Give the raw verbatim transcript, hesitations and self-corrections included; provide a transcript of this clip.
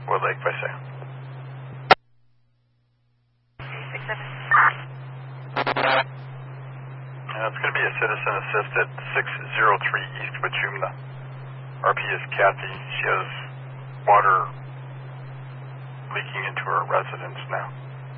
Wood Lake by sale. six seven. Uh, it's going to be a citizen assist at six oh three East Wachumna. R P is Kathy. She has water leaking into her residence now.